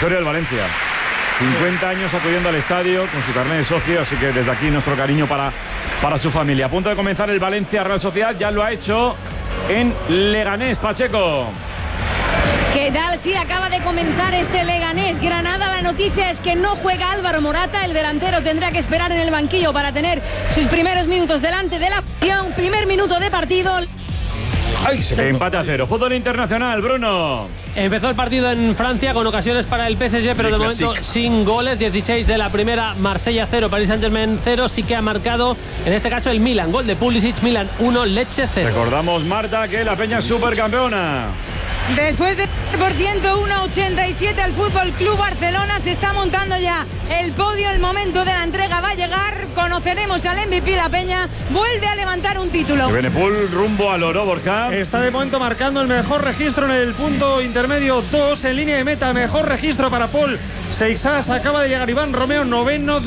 Historia del Valencia. 50 años acudiendo al estadio con su carnet de socio, así que desde aquí nuestro cariño para su familia. A punto de comenzar el Valencia Real Sociedad, ya lo ha hecho en Leganés. Pacheco. ¿Qué tal? Sí, acaba de comenzar este Leganés Granada. La noticia es que no juega Álvaro Morata. El delantero tendrá que esperar en el banquillo para tener sus primeros minutos delante de la acción. Primer minuto de partido. Empate a 0. Fútbol internacional, Bruno. Empezó el partido en Francia con ocasiones para el PSG, pero de momento sin goles. 16 de la primera, Marsella 0, Paris Saint-Germain 0. Sí que ha marcado, en este caso, el Milan. Gol de Pulisic, Milan 1, Lecce 0. Recordamos, Marta, que la Peña es supercampeona. Después de por 101-87 al Fútbol Club Barcelona, se está montando ya el podio. El momento de la entrega va a llegar. Conoceremos al MVP. La Peña vuelve a levantar un título. Benepul rumbo al oro, Borja. Está de momento marcando el mejor registro en el punto intermedio 2 en línea de meta. Mejor registro para Paul Seixas. Acaba de llegar Iván Romeo, noveno,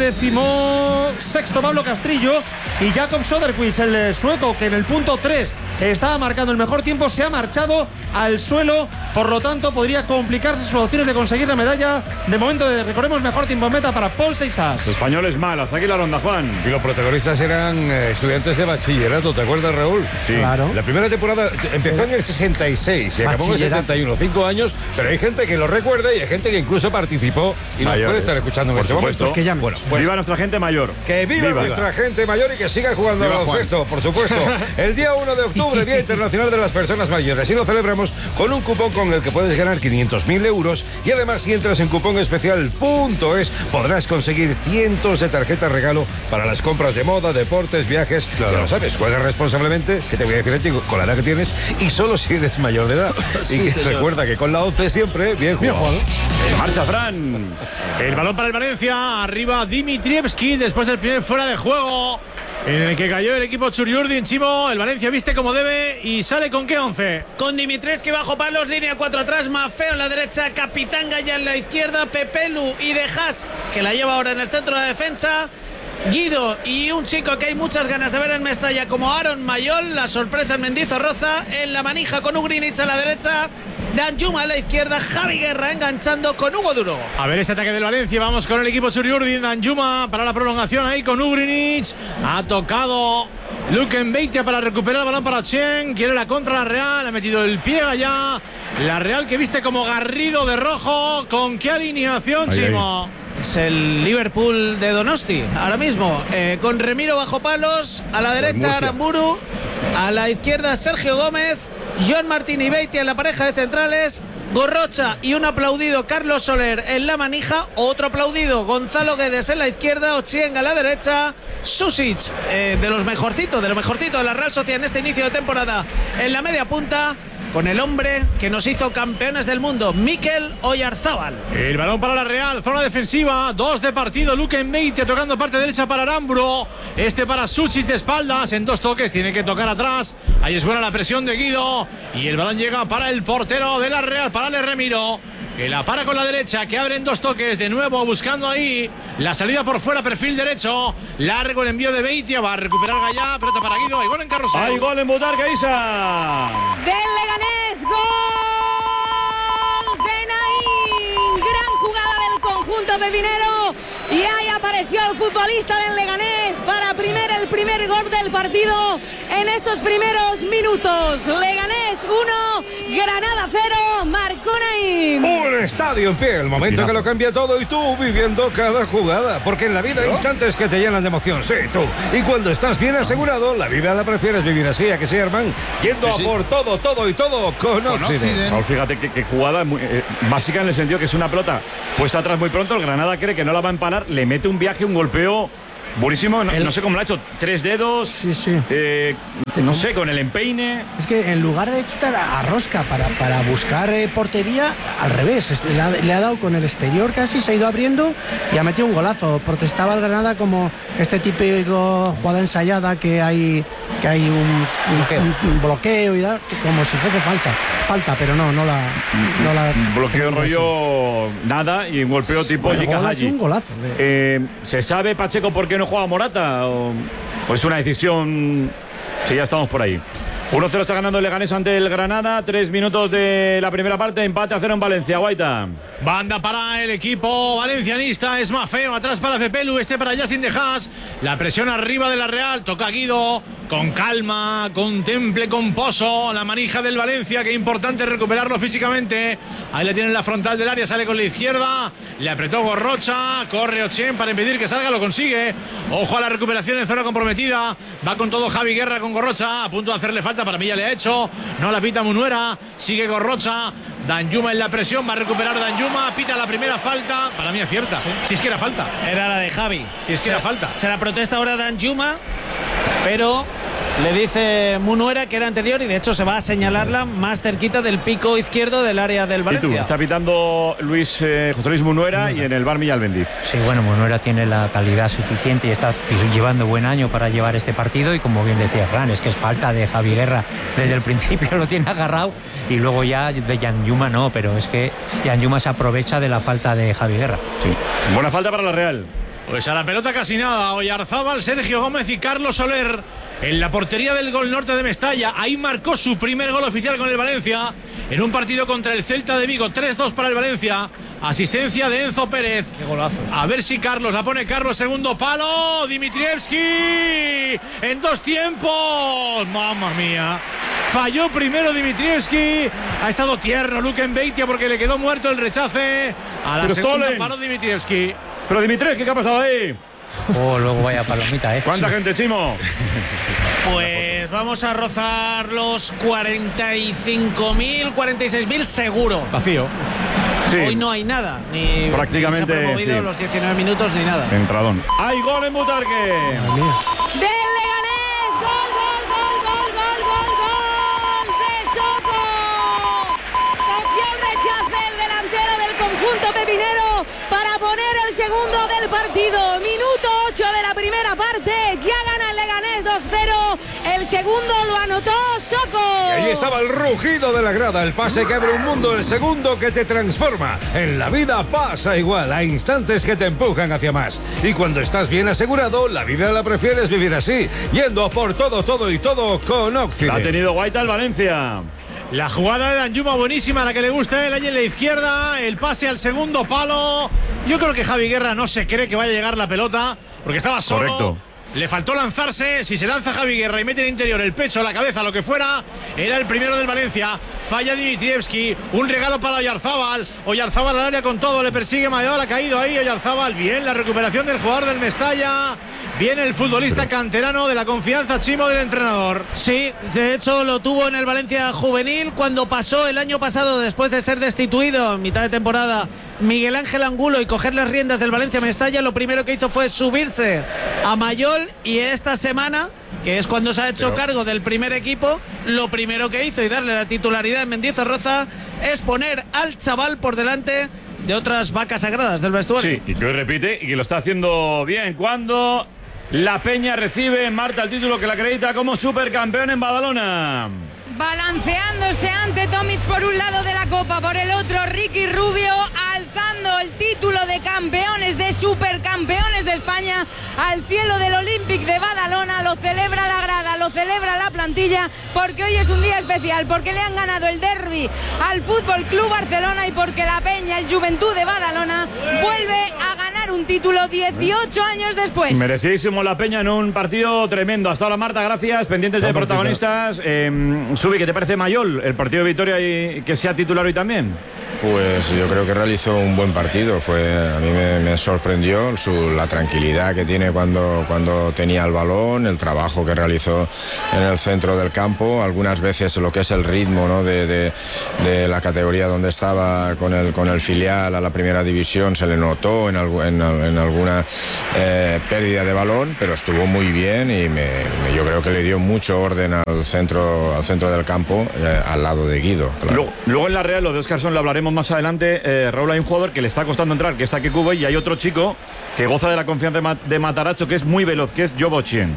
16º Pablo Castrillo y Jakob Söderqvist, el sueco, que en el punto 3 estaba marcando el mejor tiempo, se ha marchado al suelo, por lo tanto podría complicarse sus opciones de conseguir la medalla. De momento, recordemos, mejor tiempo en meta para Paul Seixas. Los españoles malas, aquí la ronda, Juan. Y los protagonistas eran estudiantes de bachillerato, ¿te acuerdas, Raúl? Sí. Claro. La primera temporada empezó en el 66 y acabó en el 71, 5 años, pero hay gente que lo recuerda y hay gente que incluso participó y nos puede estar escuchando en por este supuesto. momento. Que llamen. Bueno, pues, viva nuestra gente mayor. que viva nuestra gente mayor y que siga jugando al baloncesto, por supuesto. El día 1 de octubre, Día Internacional de las Personas Mayores, y lo celebramos con un cupón con el que puedes ganar 500.000 euros y además, si entras en cuponespecial.es, podrás conseguir cientos de tarjetas regalo para las compras de moda, deportes, viajes. Claro. Ya lo sabes, juega responsablemente, que te voy a decir a ti, con la edad que tienes, y solo si eres mayor de edad. Y recuerda que con la 11 siempre, bien jugado. En marcha, Fran. El balón para el Valencia, arriba Dimitrievski después del primer fuera de juego en el que cayó el equipo Txuriurdin. Chimo, el Valencia viste como debe y sale con qué 11. Con Dimitrescu bajo palos, línea 4 atrás, Maffeo en la derecha, Capitán Gaya en la izquierda, Pepelu y De Haas, que la lleva ahora en el centro de la defensa, Guido y un chico que hay muchas ganas de ver en Mestalla como Aaron Mayol, la sorpresa en Mendizorroza, en la manija con Ugrinic a la derecha, Danjuma a la izquierda, Javi Guerra enganchando con Hugo Duro. A ver este ataque del Valencia, vamos con el equipo Txuriurdin. Danjuma para la prolongación ahí con Ugrinic, ha tocado Luken Beitia para recuperar el balón para Chen, quiere la contra la Real, ha metido el pie allá, la Real que viste como Garrido de rojo. ¿Con qué alineación, Chimo? Es el Liverpool de Donosti ahora mismo, con Remiro bajo palos, a la derecha Aramburu, a la izquierda Sergio Gómez, Joan Martín y Beitia en la pareja de centrales, Gorrocha y un aplaudido Carlos Soler en la manija, otro aplaudido Gonzalo Guedes en la izquierda, Ochieng a la derecha, Susic, de lo mejorcito de la Real Sociedad en este inicio de temporada, en la media punta, con el hombre que nos hizo campeones del mundo, Mikel Oyarzábal. El balón para la Real, zona defensiva, 2 de partido, Luken Beitia tocando parte derecha para Aramburu, este para Susic de espaldas, en 2 toques, tiene que tocar atrás, ahí es buena la presión de Guido, y el balón llega para el portero de la Real, para Ale Remiro, que la para con la derecha, que abre en 2 toques, de nuevo buscando ahí la salida por fuera, perfil derecho, largo el envío de Beitia, va a recuperar Gallá, pelota para Guido, hay gol en Carrusel. Hay gol en Butarque, Isa. Del Leganés, gol de Naín. Gran jugada del conjunto pepinero. Y ahí apareció el futbolista del Leganés para el primer gol del partido en estos primeros minutos. Leganés 1, Granada 0, marcó Naín. Un estadio en pie, el momento que lo cambia todo y tú viviendo cada jugada. Porque en la vida hay instantes que te llenan de emoción, sí, tú. Y cuando estás bien asegurado, la vida la prefieres vivir así, ¿a que sí, Armán? Yendo a por todo con Occident. Raúl, fíjate que jugada muy, básica, en el sentido que es una pelota puesta atrás muy pronto, el Granada cree que no la va a empanar, le mete un viaje, un golpeo buenísimo, no sé cómo lo ha hecho, 3 dedos, no sé, con el empeine. Es que en lugar de quitar a Rosca para buscar portería, al revés, le ha dado con el exterior casi, se ha ido abriendo y ha metido un golazo. Protestaba el Granada como este típico jugada ensayada que hay un bloqueo y tal, como si fuese falta, pero no la bloqueo rollo nada y un golpeo tipo Yika Haji. Un golazo. ¿Se sabe, Pacheco, por qué no juega Morata? ¿O es una decisión? Si ya estamos por ahí. 1-0 está ganando el Leganés ante el Granada. 3 minutos de la primera parte. Empate a 0 en Valencia. Guaita. Banda para el equipo valencianista. Es más feo. Atrás para Pepelu. Para Justin de Haas. La presión arriba de la Real. Toca Guido. Con calma. Contemple con pozo. La manija del Valencia. Que importante recuperarlo físicamente. Ahí le tienen la frontal del área. Sale con la izquierda. Le apretó Gorrocha. Corre Ochen para impedir que salga. Lo consigue. Ojo a la recuperación en zona comprometida. Va con todo Javi Guerra con Gorrocha. A punto de hacerle falta. Para mí ya le ha hecho. No la pita Munuera. Sigue Gorrocha. Danjuma en la presión. Va a recuperar Danjuma. Pita la primera falta. Para mí acierta. Sí. Si es que era falta. Era la de Javi. Si es que era falta. Se la protesta ahora Danjuma. Pero le dice Munuera que era anterior y de hecho se va a señalarla más cerquita del pico izquierdo del área del Valencia. ¿Y tú? Está pitando José Luis Munuera y en el bar Millán Bendiz. Sí, bueno, Munuera tiene la calidad suficiente y está llevando buen año para llevar este partido y como bien decía Fran, es que es falta de Javi Guerra. Desde el principio lo tiene agarrado y luego ya de Danjuma no, pero es que Danjuma se aprovecha de la falta de Javi Guerra. Sí. Buena falta para la Real. Pues a la pelota casi nada. Oyarzábal, Sergio Gómez y Carlos Soler en la portería del Gol Norte de Mestalla. Ahí marcó su primer gol oficial con el Valencia en un partido contra el Celta de Vigo. 3-2 para el Valencia. Asistencia de Enzo Pérez. Qué golazo. A ver si Carlos la pone. Carlos, segundo palo. Dimitrievski en 2 tiempos. Mamma mía. Falló primero Dimitrievski. Ha estado tierno Luque Beitia porque le quedó muerto el rechace. A la segunda palo Dimitrievski. Pero Dimitrievski, ¿qué ha pasado ahí? Oh, luego vaya palomita, ¿Cuánta gente, Chimo? Pues vamos a rozar los 45.000, 46.000 seguro. Vacío. Sí. Hoy no hay nada, ni prácticamente se ha promovido los 19 minutos ni nada. Entradón. ¡Hay gol en Butarque! Del Leganés, gol de Soto. Cogió el rechace el delantero del conjunto pepinero para poner el segundo del partido. Minuto 8 de la primera parte. Ya gana el Leganés 2-0. El segundo lo anotó Soco. Y ahí estaba el rugido de la grada, el pase que abre un mundo, el segundo que te transforma. En la vida pasa igual, hay instantes que te empujan hacia más. Y cuando estás bien asegurado, la vida la prefieres vivir así, yendo por todo y todo con Occident. Ha tenido Guaita el Valencia. La jugada de Danjuma buenísima, la que le gusta a él ahí en la izquierda. El pase al segundo palo. Yo creo que Javi Guerra no se cree que vaya a llegar la pelota porque estaba solo. Correcto. Le faltó lanzarse. Si se lanza Javi Guerra y mete en el interior el pecho, la cabeza, lo que fuera, era el primero del Valencia. Falla Dimitrievski. Un regalo para Oyarzábal. Oyarzábal al área con todo. Le persigue Mayoral. Ha caído ahí Oyarzábal. Bien, la recuperación del jugador del Mestalla. Viene el futbolista canterano de la confianza, Chimo, del entrenador. Sí, de hecho lo tuvo en el Valencia juvenil cuando pasó el año pasado, después de ser destituido en mitad de temporada, Miguel Ángel Angulo y coger las riendas del Valencia Mestalla. Lo primero que hizo fue subirse a Mayol y esta semana, que es cuando se ha hecho cargo del primer equipo, lo primero que hizo y darle la titularidad en Mendizorroza es poner al chaval por delante de otras vacas sagradas del vestuario. Sí, y que hoy repite y que lo está haciendo bien. Cuando la Peña recibe en Marta el título que la acredita como supercampeón en Badalona. Balanceándose ante Tomic por un lado de la Copa, por el otro Ricky Rubio, alzando el título de campeones, de supercampeones de España al cielo del Olympic de Badalona. Lo celebra la grada, lo celebra la plantilla, porque hoy es un día especial, porque le han ganado el derbi al Fútbol Club Barcelona y porque la Peña, el Juventud de Badalona, vuelve a ganar un título 18 años después. Merecidísimo la Peña en un partido tremendo. Hasta ahora, Marta, gracias. Pendientes de protagonistas. Subi, ¿qué te parece Mayol, el partido de Vitoria y que sea titular hoy también? Pues yo creo que realizó un buen partido. A mí me sorprendió la tranquilidad que tiene cuando tenía el balón, el trabajo que realizó en el centro del campo, algunas veces lo que es el ritmo, ¿no?, de la categoría donde estaba con el filial a la primera división se le notó en alguna pérdida de balón, pero estuvo muy bien y yo creo que le dio mucho orden al centro del campo, al lado de Guido. Claro. Luego en la Real, lo de Óscarson lo hablaremos más adelante. Raúl, hay un jugador que le está costando entrar, que está aquí Cubo, y hay otro chico que goza de la confianza de Matarazzo, que es muy veloz, que es Jobo Chien.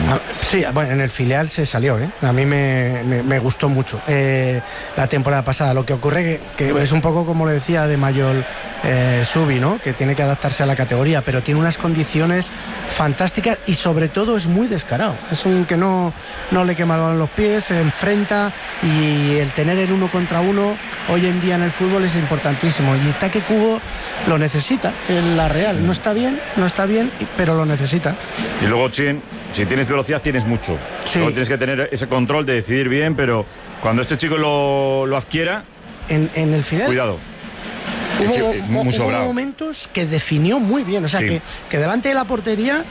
Sí, bueno, en el filial se salió, ¿eh? A mí me gustó mucho la temporada pasada. Lo que ocurre que es un poco como le decía de Mayol Subi, ¿no? Que tiene que adaptarse a la categoría, pero tiene unas condiciones fantásticas y sobre todo es muy descarado. Es un que no le quema los pies, se enfrenta, y el tener el 1 contra 1 hoy en día en el fútbol es importantísimo, y Taque Kubo lo necesita en la Real. No está bien, pero lo necesita. Y luego, Chin, si tienes velocidad tienes mucho. Sí. Luego tienes que tener ese control de decidir bien, pero cuando este chico lo adquiera, en el final, cuidado. Hubo momentos que definió muy bien, o sea, sí, que delante de la portería,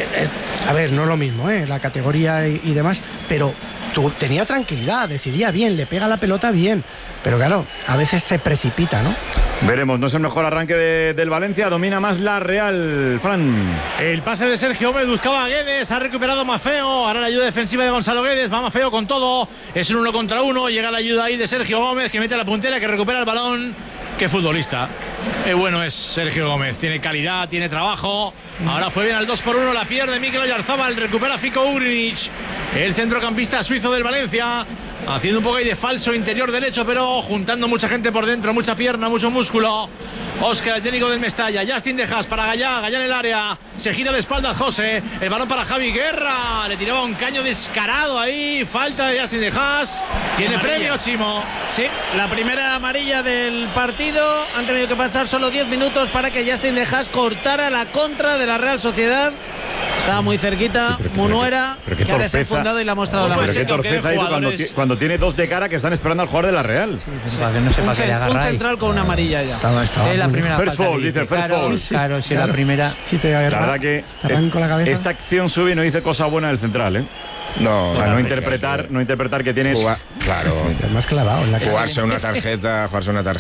a ver, no es lo mismo, la categoría y demás, pero tenía tranquilidad, decidía bien, le pega la pelota bien, pero claro, a veces se precipita, ¿no? Veremos, no es el mejor arranque del Valencia, domina más la Real, Fran. El pase de Sergio Gómez, buscaba a Guedes, ha recuperado Mafeo, ahora la ayuda defensiva de Gonzalo Guedes, va Mafeo con todo, es un 1 contra 1, llega la ayuda ahí de Sergio Gómez, que mete a la puntera, que recupera el balón. Qué futbolista, qué bueno es Sergio Gómez, tiene calidad, tiene trabajo. Ahora fue bien al 2-1, la pierde Mikel Oyarzabal, recupera Fico Ugrinic, el centrocampista suizo del Valencia, haciendo un poco ahí de falso interior derecho, pero juntando mucha gente por dentro, mucha pierna, mucho músculo. Óscar, el técnico del Mestalla, Justin de Haas para Gallá en el área, se gira de espaldas José, el balón para Javi Guerra, le tiraba un caño descarado ahí, falta de Justin de Haas, tiene premio Chimo. Sí, la primera amarilla del partido, han tenido que pasar solo 10 minutos para que Justin de Haas cortara la contra de la Real Sociedad. Estaba muy cerquita, Munuera, que ha desenfundado y le ha mostrado la mano. Pero qué torpeza cuando tiene 2 de cara que están esperando al jugador de la Real. Sí, para que no sepa que le agarra un central con una amarilla ya. Estaba la primera first fall, dice first fall. Claro, si la primera. Si te agarra, la verdad que esta acción sube y no dice cosa buena del central, ¿eh? No, o sea, no interpretar que tienes. Claro, más clavado en la jugarse una tarjeta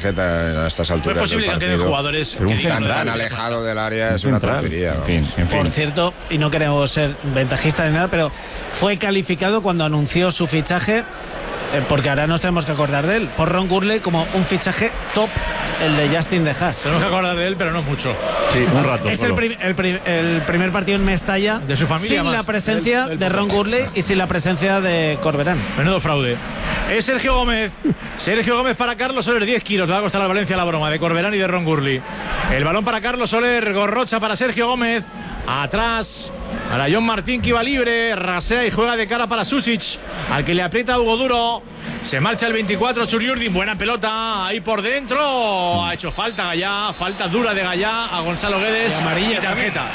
a estas alturas. No es posible que queden jugadores tan alejado del área, es una tontería. En fin. Por cierto, y no queremos ser ventajistas ni nada, pero fue calificado cuando anunció su fichaje, porque ahora nos tenemos que acordar de él, por Ron Gurley como un fichaje top, el de Justin de Haas. Tenemos que acordar de él, pero no mucho. Sí, un rato. Es el primer partido en Mestalla de su familia, sin la presencia de Ron Gurley y sin la presencia de Corberán. Menudo fraude. Es Sergio Gómez. Sergio Gómez para Carlos Soler, 10 kilos. Le va a costar al Valencia la broma de Corberán y de Ron Gurley. El balón para Carlos Soler, Gorrocha para Sergio Gómez. Atrás para John Martín, que iba libre, rasea y juega de cara para Susic, al que le aprieta Hugo Duro. Se marcha el 24, Churiurdin, buena pelota ahí por dentro. Ha hecho falta Gallá, falta dura de Gallá a Gonzalo Guedes. Y amarilla, tarjeta.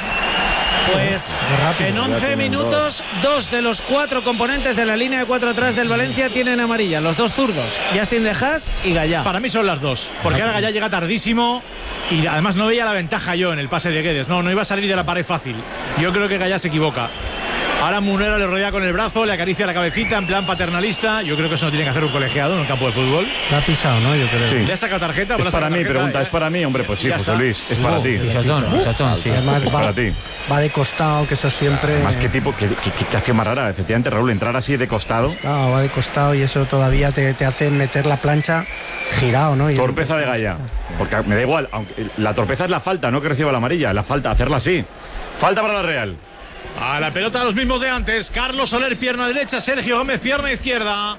Pues en 11 minutos, 2 de los 4 componentes de la línea de 4 atrás del Valencia tienen amarilla. Los 2 zurdos, Justin de Haas y Gallá. Para mí son las 2, porque ahora Gallá llega tardísimo y además no veía la ventaja yo en el pase de Guedes. No iba a salir de la pared fácil. Yo creo que Gallá se equivoca. Ahora Munera le rodea con el brazo, le acaricia la cabecita en plan paternalista. Yo creo que eso no tiene que hacer un colegiado en un campo de fútbol. La ha pisado, ¿no? Yo creo. Sí. ¿Le ha sacado tarjeta? Es para mí, pregunta, ¿es para mí? Hombre, pues sí, José Luis, es para ti. Pisotón, sí. Además, para ti. Va de costado, que eso siempre. Más que tipo, que acción más rara, efectivamente, Raúl, entrar así de costado. Va de costado y eso todavía te hace meter la plancha girado, ¿no? Torpeza de Gallá. Porque me da igual, aunque la torpeza es la falta, no que reciba la amarilla, la falta, hacerla así. Falta para la Real. A la pelota los mismos de antes. Carlos Soler, pierna derecha. Sergio Gómez, pierna izquierda.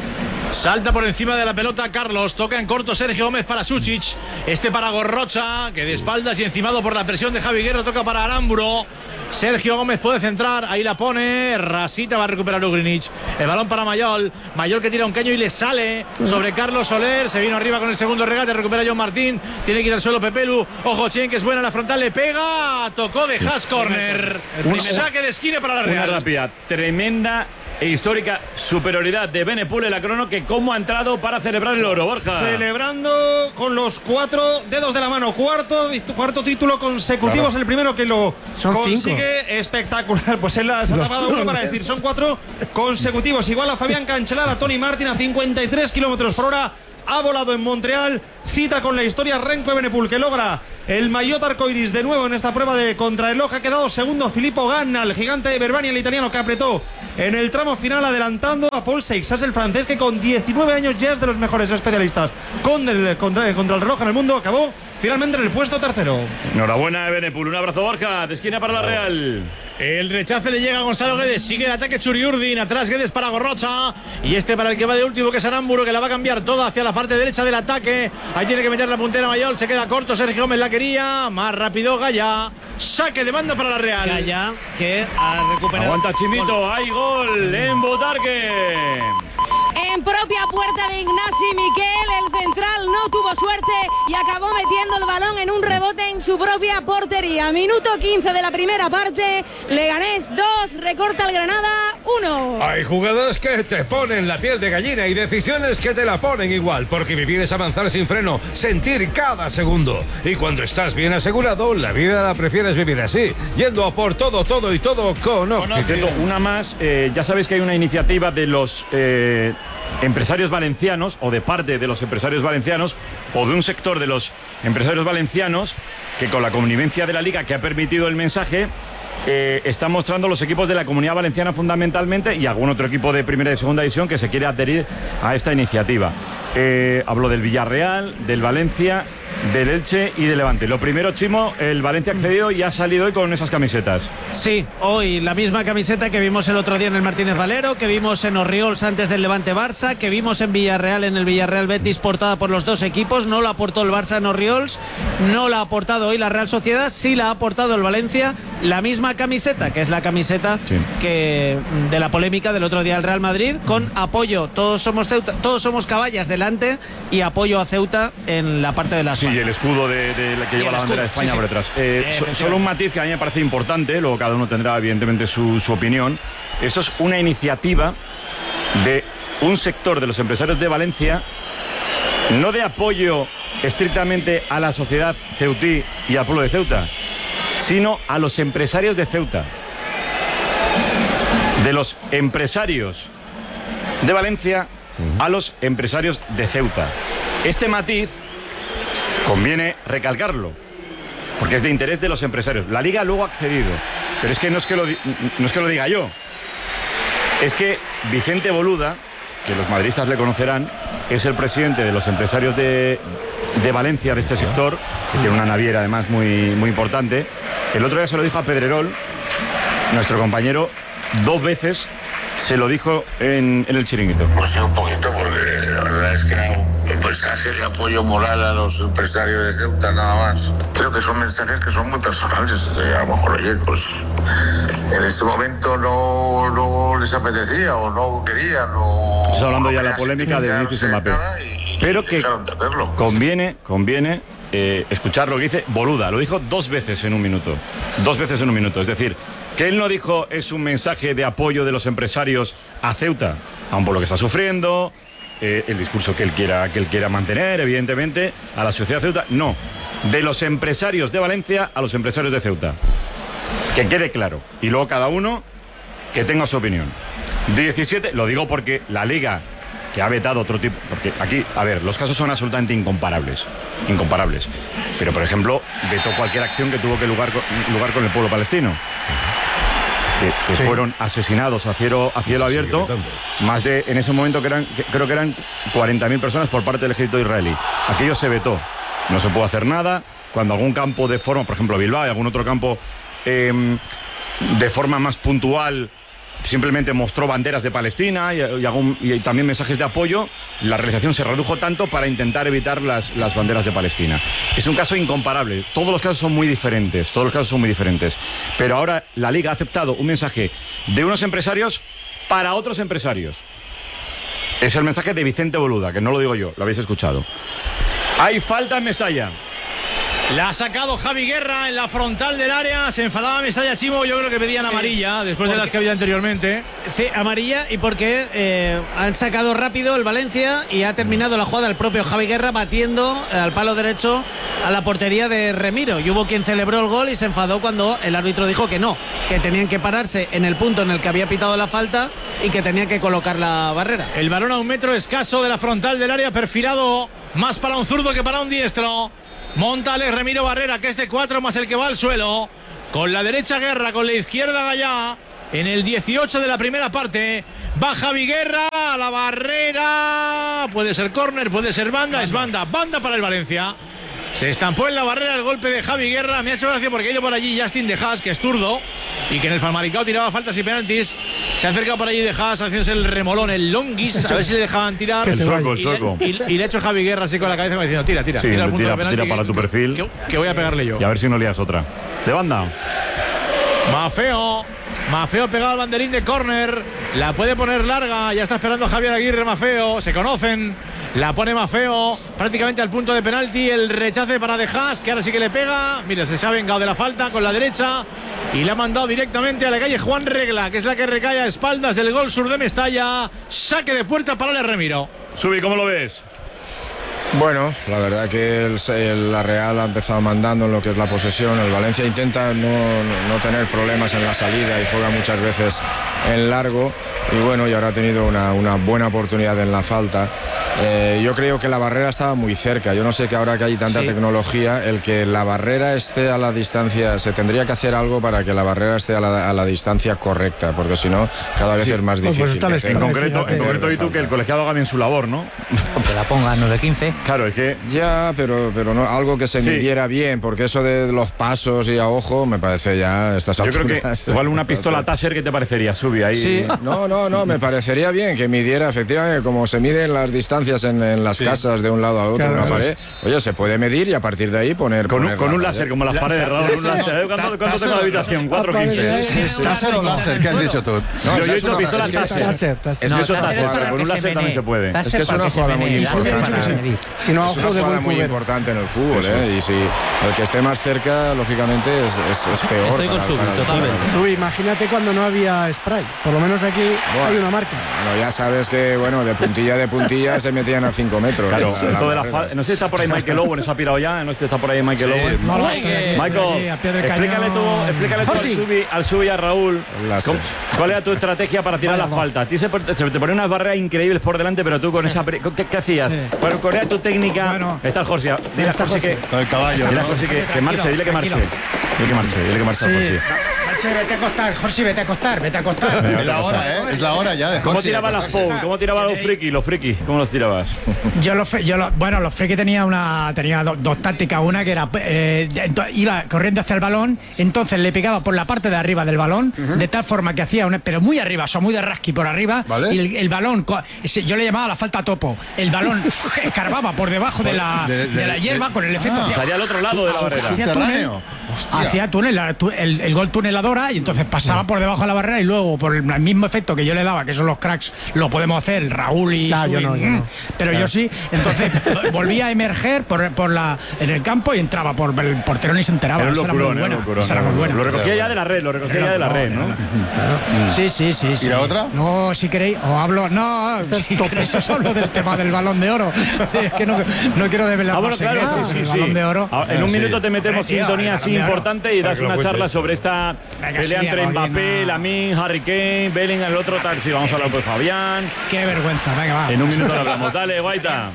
Salta por encima de la pelota Carlos. Toca en corto Sergio Gómez para Susic. Este para Gorrocha, que de espaldas y encimado por la presión de Javi Guerra. Toca para Aramburo. Sergio Gómez puede centrar, ahí la pone, Rasita va a recuperar Ugrinic, el balón para Mayol que tira un caño y le sale sobre Carlos Soler, se vino arriba con el segundo regate, recupera John Martín, tiene que ir al suelo Pepelu, ojo Chen, que es buena la frontal, le pega, tocó de Haas, corner, un saque de esquina para la Real. Una rápida, tremenda e histórica superioridad de Benepul en la crono, que cómo ha entrado para celebrar el oro, Borja. Celebrando con los 4 dedos de la mano, cuarto título consecutivo, claro. Es el primero que lo consigue. 5. Espectacular, pues él se ha tapado uno para decir, son 4 consecutivos. Igual a Fabián Cancelar, a Tony Martin a 53 kilómetros por hora. Ha volado en Montreal, cita con la historia Renko Benepul, que logra el maillot arcoiris de nuevo en esta prueba de contrarreloj. Ha quedado segundo Filippo Ganna, el gigante de Verbania, el italiano, que apretó en el tramo final adelantando a Paul Seixas, el francés, que con 19 años ya es de los mejores especialistas contra el reloj en el mundo. Acabó finalmente en el puesto tercero. Enhorabuena, Benepul. Un abrazo, Borja. De esquina para la Real. El rechace le llega a Gonzalo Guedes. Sigue el ataque Churiurdin. Atrás Guedes para Gorrocha. Y este para el que va de último, que es Aramburu, que la va a cambiar toda hacia la parte derecha del ataque. Ahí tiene que meter la puntera Mayol. Se queda corto. Sergio Gómez la quería. Más rápido Gaya. Saque de banda para la Real. Gaya, que ha recuperado. Aguanta Chimito. Hay gol en Botarque. En propia puerta de Ignasi Miquel, el central no tuvo suerte y acabó metiendo el balón en un rebote en su propia portería. Minuto 15 de la primera parte, Leganés 2, recorta el Granada 1. Hay jugadas que te ponen la piel de gallina y decisiones que te la ponen igual, porque vivir es avanzar sin freno, sentir cada segundo. Y cuando estás bien asegurado, la vida la prefieres vivir así, yendo a por todo, todo y todo con Oxy. Una más, ya sabéis que hay una iniciativa de los empresarios valencianos, o de parte de los empresarios valencianos, o de un sector de los empresarios valencianos, que con la connivencia de la Liga, que ha permitido el mensaje, están mostrando los equipos de la Comunidad Valenciana fundamentalmente, y algún otro equipo de primera y segunda división que se quiere adherir a esta iniciativa. Hablo del Villarreal, del Valencia, del Elche y del Levante. Lo primero, Chimo, el Valencia ha accedido y ha salido hoy con esas camisetas. Sí, hoy la misma camiseta que vimos el otro día en el Martínez Valero, que vimos en Orriols antes del Levante Barça, que vimos en Villarreal en el Villarreal Betis, portada por los dos equipos. No la aportó el Barça en Orriols, no la ha aportado hoy la Real Sociedad, sí la ha aportado el Valencia. La misma camiseta, que es la camiseta que de la polémica del otro día del Real Madrid, con apoyo, todos somos Ceuta, todos somos Caballas delante, y apoyo a Ceuta en la parte de las. Sí, y el escudo que lleva la bandera de España por detrás. Solo un matiz que a mí me parece importante, luego cada uno tendrá evidentemente su opinión. Esto es una iniciativa de un sector de los empresarios de Valencia, no de apoyo estrictamente a la sociedad ceutí y al pueblo de Ceuta, sino a los empresarios de Ceuta. De los empresarios de Valencia a los empresarios de Ceuta. Este matiz conviene recalcarlo, porque es de interés de los empresarios. La Liga luego ha accedido, pero es que no es que lo diga yo. Es que Vicente Boluda, que los madridistas le conocerán, es el presidente de los empresarios de Valencia, de este sector, que tiene una naviera además muy, muy importante. El otro día se lo dijo a Pedrerol, nuestro compañero, 2 veces se lo dijo en el chiringuito. Pues sí, un poquito, porque la verdad es que era un mensaje de apoyo moral a los empresarios de Ceuta, nada más. Creo que son mensajes que son muy personales. A lo mejor, oye, pues en ese momento no les apetecía o no querían. Estamos hablando ya de la polémica de Vinicius y Mbappé. Pero que conviene escuchar lo que dice Boluda. Lo dijo 2 veces en un minuto. 2 veces en un minuto. Es decir, que él no dijo es un mensaje de apoyo de los empresarios a Ceuta, aun por lo que está sufriendo, el discurso que él quiera mantener, evidentemente, a la sociedad de Ceuta. No, de los empresarios de Valencia a los empresarios de Ceuta. Que quede claro. Y luego cada uno que tenga su opinión. 17, lo digo porque la Liga, que ha vetado otro tipo, porque aquí, a ver, los casos son absolutamente incomparables, pero por ejemplo vetó cualquier acción que tuvo que lugar con el pueblo palestino, que fueron asesinados a cielo abierto, más de, en ese momento creo que eran 40.000 personas por parte del ejército israelí. Aquello se vetó, no se puede hacer nada. Cuando algún campo de forma, por ejemplo Bilbao y algún otro campo de forma más puntual simplemente mostró banderas de Palestina y también mensajes de apoyo, la realización se redujo tanto para intentar evitar las banderas de Palestina. Es un caso incomparable, todos los casos son muy diferentes, pero ahora la Liga ha aceptado un mensaje de unos empresarios para otros empresarios. Es el mensaje de Vicente Boluda, que no lo digo yo, lo habéis escuchado. Hay falta en Mestalla. La ha sacado Javi Guerra en la frontal del área. Se enfadaba Mestalla, Chimo. Yo creo que pedían amarilla después de las que había anteriormente. Sí, amarilla, y porque han sacado rápido el Valencia y ha terminado la jugada el propio Javi Guerra batiendo al palo derecho a la portería de Remiro. Y hubo quien celebró el gol y se enfadó cuando el árbitro dijo que no, que tenían que pararse en el punto en el que había pitado la falta y que tenían que colocar la barrera. El balón a 1 metro escaso de la frontal del área, perfilado más para un zurdo que para un diestro. Monta Alex Remiro Barrera, que es de 4 más el que va al suelo. Con la derecha Guerra, con la izquierda Gallá. En el 18 de la primera parte. Va Javi Guerra a la barrera. Puede ser córner, puede ser banda. Es banda para el Valencia. Se estampó en la barrera el golpe de Javi Guerra. Me ha hecho gracia porque ha ido por allí Justin De Haas, que es zurdo, y que en el Famalicão tiraba faltas y penaltis. Se ha acercado por allí de Haas haciéndose el remolón, el longuis, a ver si le dejaban tirar. El sueco. Y le ha hecho Javi Guerra así con la cabeza como diciendo, tira el punto de penalti. Tira para tu perfil. Que voy a pegarle yo. Y a ver si no lías otra. De banda. Maffeo pegado al banderín de córner. La puede poner larga. Ya está esperando Javier Aguirre. Maffeo. Se conocen. La pone Maffeo prácticamente al punto de penalti. El rechace para De Haas, que ahora sí que le pega. Mira, se ha vengado de la falta con la derecha y le ha mandado directamente a la calle Juan Regla, que es la que recae a espaldas del gol sur de Mestalla. Saque de puerta para el Remiro. Subi, ¿cómo lo ves? Bueno, la verdad que la Real ha empezado mandando en lo que es la posesión. El Valencia intenta no tener problemas en la salida y juega muchas veces en largo. Y bueno, y ahora ha tenido una buena oportunidad en la falta. Yo creo que la barrera estaba muy cerca. Yo no sé que ahora que hay tanta tecnología, el que la barrera esté a la distancia, se tendría que hacer algo para que la barrera esté a la distancia correcta, porque si no, cada vez es más difícil. En concreto, y tú, que el colegiado haga bien su labor, ¿no? Que la pongan, no de 15. Claro, es que... Ya, pero no, algo que se midiera bien, porque eso de los pasos y a ojo, me parece ya estas alturas. Yo creo que igual una pistola Taser, ¿qué te parecería, Subi? Ahí... Sí, no, me parecería bien que midiera, efectivamente, como se miden las distancias en las casas de un lado a otro, en una pared. Oye, se puede medir y a partir de ahí poner con un láser, como las paredes, Raúl, un láser. ¿Cuánto tengo la habitación? 4-15. ¿Taser o láser? ¿Qué has dicho tú? Yo he dicho pistola Taser. Es que eso Taser, con un láser también se puede. Es que es una jugada muy importante. Si no, es una jugada muy importante en el fútbol, y si el que esté más cerca, lógicamente, es peor. Estoy con Subi, totalmente. Subi, imagínate cuando no había spray. Por lo menos aquí hay una marca. Bueno, ya sabes que, de puntilla se metían a 5 metros. Claro, esto de no sé si está por ahí Michael Owen, se ha pirado ya. No sé si está por ahí Michael Owen. Michael, explícale tú al Subi y a Raúl cuál era tu estrategia para tirar la falta. A ti se te ponen unas barreras increíbles por delante, pero tú con esa... ¿Qué hacías? ¿Cuál era tu técnica? Está el Jorge. Dile a Jorge que... Con el caballo. Dile a Jorge que marche, dile que marche. Dile que marche a Jorge. Vete a acostar, Jorge, vete a acostar. Es la hora, ¿eh? Es la hora ya de Jorge. ¿Cómo tirabas las foul? ¿Cómo tirabas los frikis? ¿Cómo los tirabas? Los frikis tenía dos tácticas. Una que era iba corriendo hacia el balón, entonces le pegaba por la parte de arriba del balón, de tal forma que hacía pero muy arriba, muy de rasqui por arriba, ¿vale? Y el balón, yo le llamaba la falta topo. El balón escarbaba por debajo de la hierba con el efecto. Salía al otro lado de la barrera. Hacía túnel, el gol tuneladora, y entonces pasaba por debajo de la barrera y luego por el mismo efecto que yo le daba, que son los cracks, lo podemos hacer Raúl y Subi, yo no. Pero yo sí, entonces volvía a emerger en el campo y entraba por el portero ni se enteraba. Era muy buena. Lo recogía ya de la red, ¿no? Sí. ¿Y la otra? No, si queréis, os hablo. No, eso es hablo del tema del Balón de Oro. Es que no quiero develar más secretos. El Balón de Oro. En un minuto te metemos sintonía así importante y das una charla sobre esta pelea entre Mbappé, Lamine, Harry Kane, Bellingham, el otro tal. Sí, vamos a hablar con Fabián. Qué vergüenza, venga, va. En un minuto lo hablamos. Dale, Guaita.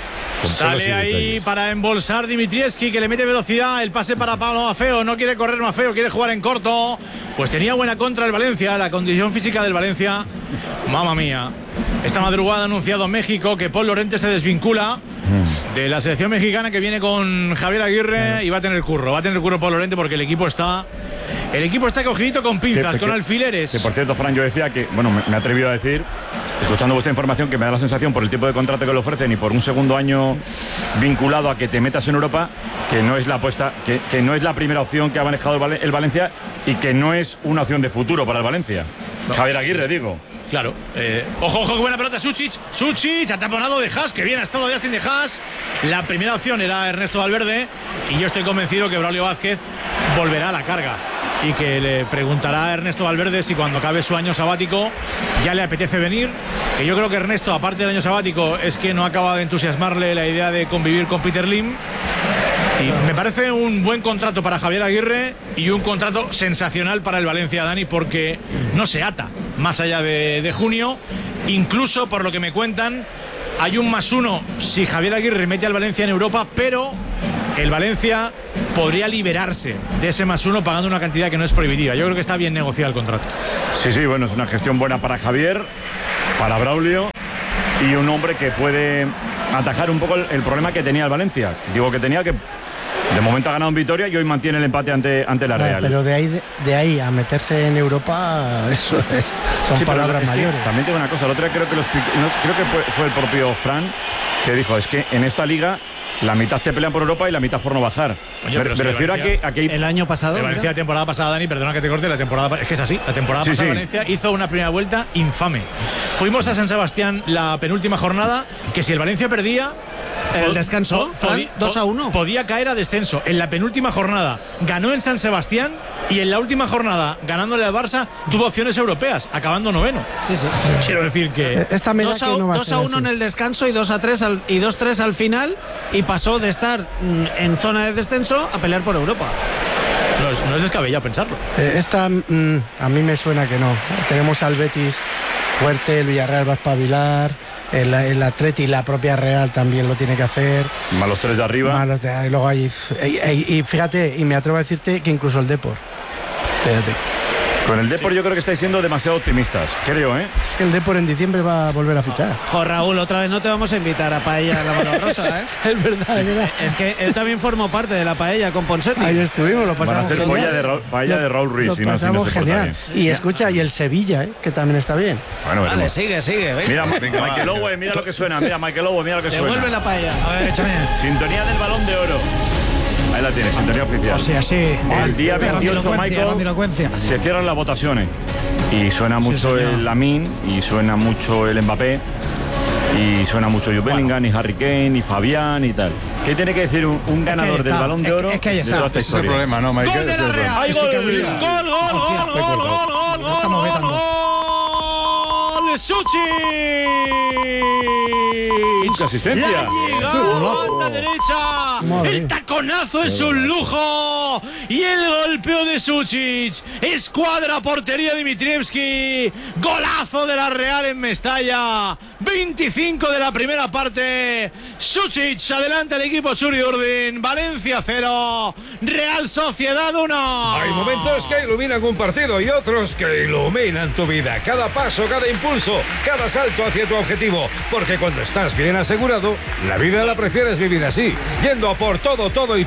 Sale ahí para embolsar Dimitrievski, que le mete velocidad. El pase para Pablo Maffeo. No quiere correr Maffeo, quiere jugar en corto. Pues tenía buena contra el Valencia. La condición física del Valencia, mamma mía. Esta madrugada ha anunciado México que Paul Lorente se desvincula de la selección mexicana, que viene con Javier Aguirre, y va a tener curro Paul Lorente, porque el equipo está cogidito con pinzas, con alfileres. Que por cierto, Fran, yo decía que, me he atrevido a decir, escuchando vuestra información, que me da la sensación, por el tipo de contrato que le ofrecen y por un segundo año vinculado a que te metas en Europa, que no es la apuesta, que no es la primera opción que ha manejado el Valencia, y que no es una opción de futuro para el Valencia. No. Javier Aguirre, digo. Claro. Ojo, qué buena pelota, Suchich, ha taponado de Haas, que bien ha estado Justin de Haas. La primera opción era Ernesto Valverde, y yo estoy convencido que Braulio Vázquez volverá a la carga y que le preguntará a Ernesto Valverde si cuando acabe su año sabático ya le apetece venir. Que yo creo que Ernesto, aparte del año sabático, es que no acaba de entusiasmarle la idea de convivir con Peter Lim. Y me parece un buen contrato para Javier Aguirre y un contrato sensacional para el Valencia, Dani, porque no se ata más allá de junio. Incluso, por lo que me cuentan, hay un +1 si Javier Aguirre mete al Valencia en Europa, pero el Valencia podría liberarse de ese +1 pagando una cantidad que no es prohibitiva. Yo creo que está bien negociado el contrato. Sí, bueno, es una gestión buena para Javier, para Braulio, y un hombre que puede atajar un poco el problema que tenía el Valencia. Digo que tenía, que De momento ha ganado en Vitoria y hoy mantiene el empate ante la Real. Pero de ahí a meterse en Europa, eso son palabras mayores. También tengo una cosa, el otro día creo que fue el propio Fran que dijo, es que en esta liga la mitad te pelean por Europa y la mitad por no bajar. Oye, me refiero a que el año pasado. De Valencia, la temporada pasada, Dani, perdona que te corte, es que es así. La temporada pasada Valencia hizo una primera vuelta infame. Fuimos a San Sebastián la penúltima jornada, que si el Valencia perdía, el descanso, 2-1. Podía caer a descenso. En la penúltima jornada ganó en San Sebastián y en la última jornada, ganándole al Barça, tuvo opciones europeas, acabando noveno. Sí. Quiero decir que 2-1 en el descanso y 2-3 al final, y pasó de estar en zona de descenso a pelear por Europa. No es descabellado pensarlo. Esta a mí me suena que no. Tenemos al Betis fuerte, el Villarreal va a espabilar, el Atleti y la propia Real también lo tiene que hacer. Más los 3 de arriba. Y luego hay, y fíjate, y me atrevo a decirte que incluso el Depor. Fíjate. Con el Depor yo creo que estáis siendo demasiado optimistas, creo, ¿eh? Es que el Depor en diciembre va a volver a fichar. Raúl, otra vez no te vamos a invitar a Paella la Mano Rosa, ¿eh? Es verdad. Es que él también formó parte de la Paella con Ponseti. Ahí estuvimos, lo pasamos. Van a hacer paella de Raúl Ruiz, si no se genial. Y escucha, y el Sevilla, que también está bien. Bueno, vale, sigue. Venga. Mira, Michael Owen, mira lo que suena. Mira, Michael Owen, mira lo que suena. Devuelve la paella. A ver, échame. Sintonía del Balón de Oro. Ahí la tienes, sintonía oficial. O sea, sí. El día 28, Michael, se cierran las votaciones. Y suena mucho el Lamine, y suena mucho el Mbappé, y suena mucho Jude Bellingham, y Harry Kane, y Fabián, y tal. ¿Qué tiene que decir un ganador del Balón de Oro? Es que ahí está. Ese es el problema, ¿no, Michael? ¡Gol de la Real! ¡Hay gol! ¡Gol! ¡Suchi! ¡Asistencia! La banda derecha. El taconazo es un lujo. Y el golpeo de Suchic. Escuadra portería Dimitrievski. Golazo de la Real en Mestalla. 25 de la primera parte. Suchic adelanta el equipo Churi Urdin. Valencia 0. Real Sociedad 1. Hay momentos que iluminan un partido y otros que iluminan tu vida. Cada paso, cada impulso, cada salto hacia tu objetivo. Porque cuando estás bien asegurado, la vida la prefieres vivir así. Yendo a por todo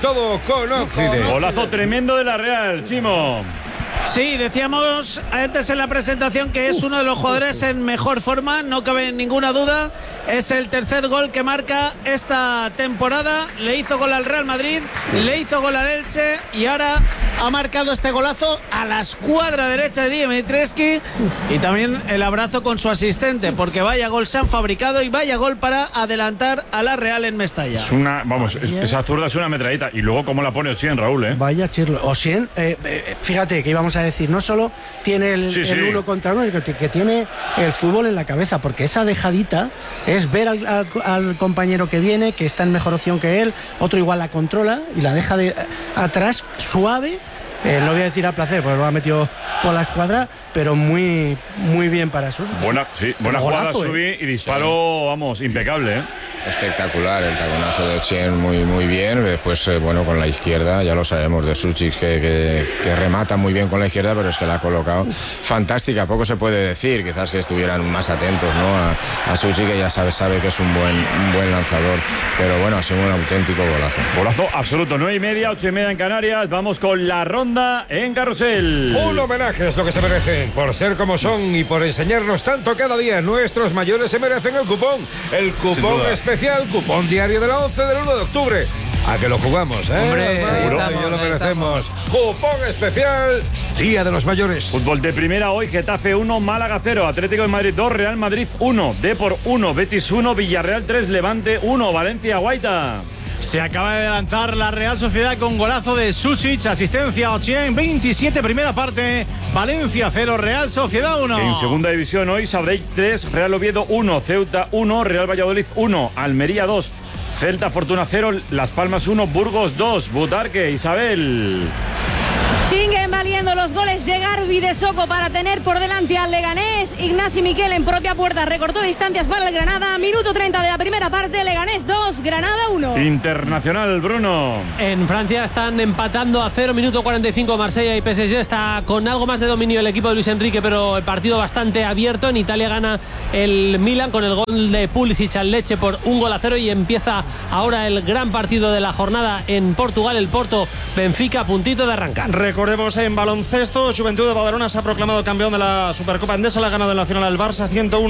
con Occident. Golazo tremendo de la Real, Chimo. Sí, decíamos antes en la presentación que es uno de los jugadores en mejor forma, no cabe ninguna duda. Es el tercer gol que marca esta temporada. Le hizo gol al Real Madrid, le hizo gol al Elche y ahora ha marcado este golazo a la escuadra derecha de Dimitrievski. Y también el abrazo con su asistente, porque vaya gol se han fabricado y vaya gol para adelantar a la Real en Mestalla. Es una, esa zurda es una metralleta. Y luego cómo la pone Ossien, Raúl, ¿eh? Vaya chirlo. Ossien, fíjate que íbamos a decir, no solo tiene el uno contra uno, sino que tiene el fútbol en la cabeza, porque esa dejadita es ver al compañero que viene, que está en mejor opción que él, otro igual la controla y la deja atrás, suave. No voy a decir a placer, porque lo ha metido por la escuadra, pero muy bien para sus. Buena jugada, subí y disparo, vamos, impecable, ¿eh? Espectacular el taconazo de Ossien, muy bien. Después, con la izquierda, ya lo sabemos de Suchic, que remata muy bien con la izquierda, pero es que la ha colocado fantástica. Poco se puede decir, quizás que estuvieran más atentos, ¿no? A Suchic, que ya sabe que es un buen lanzador, pero bueno, ha sido un auténtico golazo. Golazo absoluto. 9:30, 8:30 en Canarias. Vamos con la ronda en Carrusel. Un homenaje es lo que se merecen, por ser como son y por enseñarnos tanto cada día. Nuestros mayores se merecen el cupón especial, cupón diario de la 11 del 1 de octubre. A que lo jugamos, ¿eh? Hombre, yo lo merecemos. Cupón especial, Día de los Mayores. Fútbol de primera hoy, Getafe 1, Málaga 0, Atlético de Madrid 2, Real Madrid 1, Depor 1, Betis 1, Villarreal 3, Levante 1, Valencia, Guaita. Se acaba de adelantar la Real Sociedad con golazo de Suchic, asistencia a Ossien, 27 primera parte, Valencia 0, Real Sociedad 1. En segunda división hoy, Sabadell 3, Real Oviedo 1, Ceuta 1, Real Valladolid 1, Almería 2, Celta Fortuna 0, Las Palmas 1, Burgos 2, Butarque, Isabel. Siguen valiendo los goles de Garbi de Soco para tener por delante al Leganés. Ignasi Miquel en propia puerta recortó distancias para el Granada. Minuto 30 de la primera parte, Leganés 2, Granada 1. Internacional, Bruno. En Francia están empatando a 0, minuto 45 Marsella y PSG. Está con algo más de dominio el equipo de Luis Enrique, pero el partido bastante abierto. En Italia gana el Milan con el gol de Pulisic al Lecce por 1-0 y empieza ahora el gran partido de la jornada en Portugal, el Porto Benfica, a puntito de arrancar. Recordemos en baloncesto, Juventud de Badalona se ha proclamado campeón de la Supercopa Endesa, la ha ganado en la final al Barça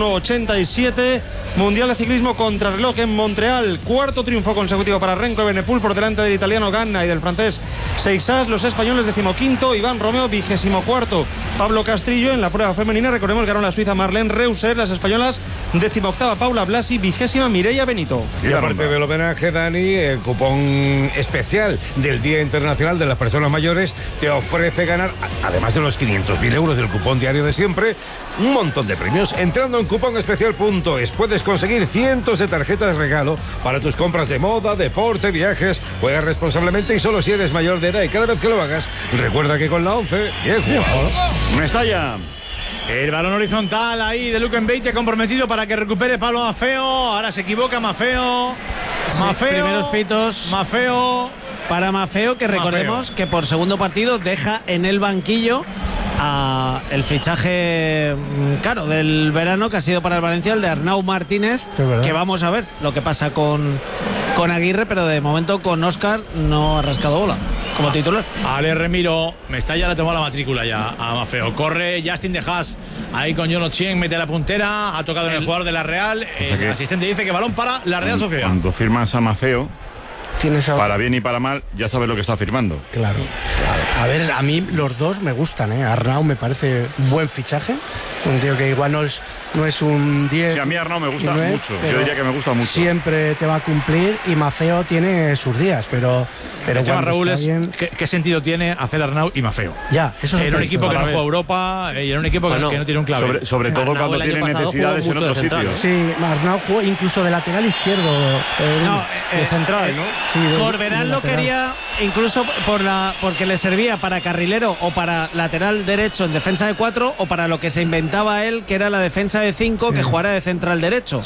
101-87. Mundial de ciclismo contrarreloj en Montreal, cuarto triunfo consecutivo para Renko Evenepoel por delante del italiano Ganna y del francés Seixas. Los españoles 15º, Iván Romeo 24º. Pablo Castrillo en la prueba femenina, recordemos, ganó la suiza Marlene Reuser, las españolas 18ª Paula Blasi, 20ª Mireia Benito. Y aparte del homenaje, Dani, el cupón especial del Día Internacional de las Personas Mayores te ofrece ganar, además de los 500.000 euros del cupón diario de siempre, un montón de premios. Entrando en cuponespecial.es puedes conseguir cientos de tarjetas regalo para tus compras de moda, deporte, viajes. Juega responsablemente y solo si eres mayor de edad, y cada vez que lo hagas, recuerda que con la 11 bien jugado. Mestalla. El balón horizontal ahí de Luca Mbeitia comprometido para que recupere Pablo Maffeo. Ahora se equivoca Maffeo. Maffeo. Primeros pitos. Maffeo. Para Maffeo, que recordemos que por segundo partido deja en el banquillo el fichaje caro del verano, que ha sido para el Valencia, el de Arnau Martínez, que vamos a ver lo que pasa con Aguirre, pero de momento con Óscar no ha rascado bola como titular. Ale Remiro, Mestalla le tomó la matrícula ya a Maffeo. Corre Justin de Haas ahí con Jono Chien, mete la puntera, ha tocado en el jugador de la Real. El asistente dice que balón para la Real Sociedad. Cuando firmas a Maffeo, para bien y para mal, ya sabes lo que está firmando. Claro. A ver, a mí los dos me gustan, ¿eh? Arnau me parece un buen fichaje. Un tío que igual no es un 10. Sí, a mí Arnau me gusta mucho. Yo diría que me gusta mucho. Siempre te va a cumplir y Maffeo tiene sus días, pero el tema, Raúl, es ¿qué sentido tiene hacer Arnau y Maffeo? Ya, eso es en un equipo que no juega Europa y en un equipo que no tiene un clave. Sobre todo Arnau cuando tiene necesidades en otros sitios. Sí, Arnau jugó incluso de lateral izquierdo. De central, ¿no? Sí, Corberán lo quería incluso porque le servía para carrilero o para lateral derecho en defensa de 4 o para lo que se inventaba él, que era la defensa de 5, que jugara de central derecho.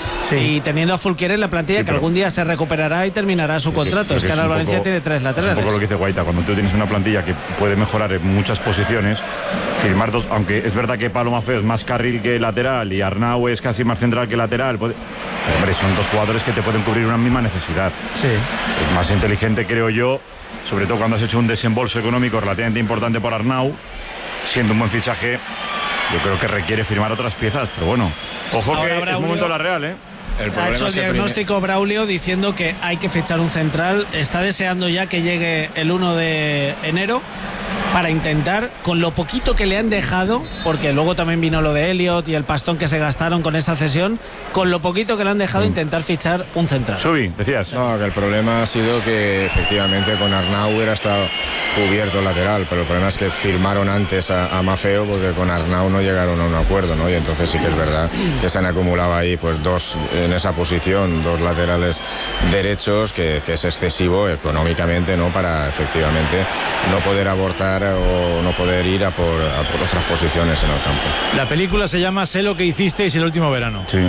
Y teniendo a Fulquier en la plantilla, que algún día se recuperará y terminará su contrato. Es que ahora el Valencia tiene 3 laterales. Es un poco lo que dice Guaita, cuando tú tienes una plantilla que puede mejorar en muchas posiciones, firmar dos, aunque es verdad que Pablo Maffeo es más carril que lateral y Arnau es casi más central que lateral, pero, hombre, son dos jugadores que te pueden cubrir una misma necesidad. Es más inteligente, creo yo, sobre todo cuando has hecho un desembolso económico relativamente importante por Arnau, siendo un buen fichaje. Yo creo que requiere firmar otras piezas, pero bueno, ojo ahora que Braulio, es momento de la Real, ¿eh? Ha hecho el diagnóstico Braulio diciendo que hay que fichar un central. Está deseando ya que llegue el 1 de enero para intentar, con lo poquito que le han dejado, porque luego también vino lo de Elliot y el pastón que se gastaron con esa cesión, con lo poquito que le han dejado intentar fichar un central. Subi, decías. No, que el problema ha sido que efectivamente con Arnau hubiera estado cubierto lateral, pero el problema es que firmaron antes a Maffeo porque con Arnau no llegaron a un acuerdo, ¿no? Y entonces sí que es verdad que se han acumulado ahí pues dos en esa posición, dos laterales derechos, que es excesivo económicamente, ¿no? Para efectivamente no poder abortar o no poder ir a por otras posiciones en el campo. La película se llama Sé lo que hicisteis el último verano. Sí.